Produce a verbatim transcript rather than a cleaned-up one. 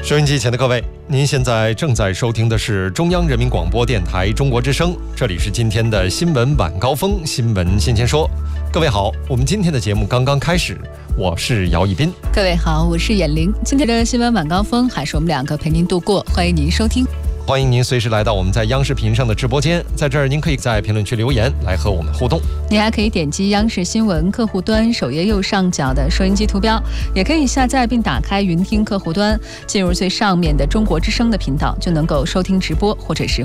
收音机前的各位，您现在正在收听的是中央人民广播电台中国之声，这里是今天的新闻晚高峰，新闻新鲜说。各位好，我们今天的节目刚刚开始，我是姚一斌。 各位好，我是眼玲。今天的新闻晚高峰还是我们两个陪您度过，欢迎您收听。 欢迎您随时来到我们在央视频上的直播间，在这儿您可以在评论区留言来和我们互动。 你还可以点击央视新闻客户端首页右上角的收音机图标，也可以下载并打开云听客户端，进入最上面的中国之声的频道，就能够收听直播或者是